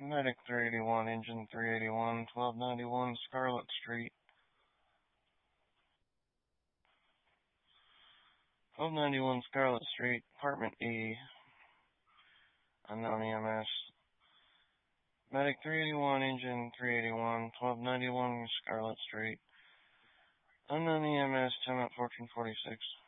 Medic 381, Engine 381, 1291 Scarlet Street. 1291 Scarlet Street, Apartment E. Unknown EMS. Medic 381, Engine 381, 1291 Scarlet Street. Unknown EMS, time at 1446.